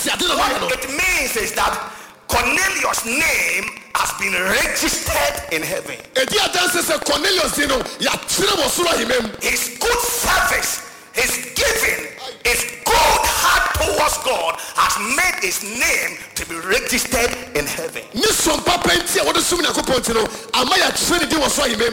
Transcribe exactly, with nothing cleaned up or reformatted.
What it means is that Cornelius' name has been registered in heaven. His good service, his giving, his good heart towards God has made his name to be registered in heaven.